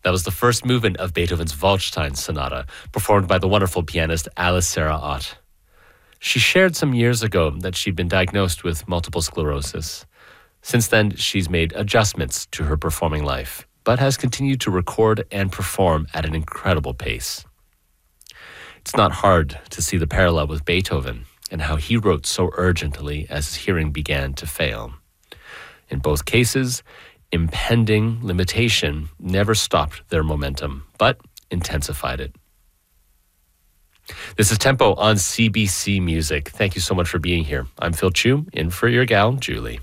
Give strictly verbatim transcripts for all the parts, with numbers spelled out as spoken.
That was the first movement of Beethoven's Waldstein Sonata, performed by the wonderful pianist Alice Sarah Ott. She shared some years ago that she'd been diagnosed with multiple sclerosis. Since then, she's made adjustments to her performing life, but has continued to record and perform at an incredible pace. It's not hard to see the parallel with Beethoven and how he wrote so urgently as his hearing began to fail. In both cases, impending limitation never stopped their momentum, but intensified it. This is Tempo on C B C Music. Thank you so much for being here. I'm Phil Chu, in for your gal, Julie.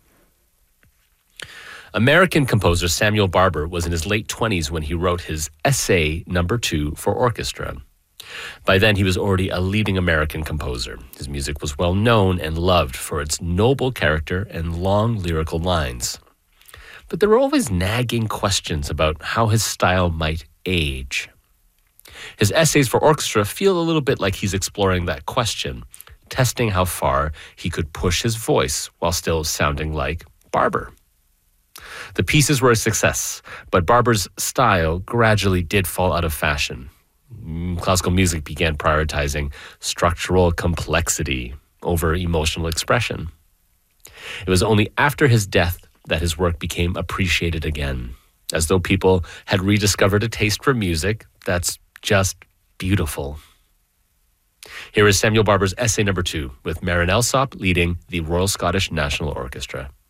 American composer Samuel Barber was in his late twenties when he wrote his Essay Number Two for orchestra. By then, he was already a leading American composer. His music was well known and loved for its noble character and long lyrical lines. But there were always nagging questions about how his style might age. His essays for orchestra feel a little bit like he's exploring that question, testing how far he could push his voice while still sounding like Barber. The pieces were a success, but Barber's style gradually did fall out of fashion. Classical music began prioritizing structural complexity over emotional expression. It was only after his death that his work became appreciated again, as though people had rediscovered a taste for music that's just beautiful. Here is Samuel Barber's Essay Number Two with Marin Alsop leading the Royal Scottish National Orchestra.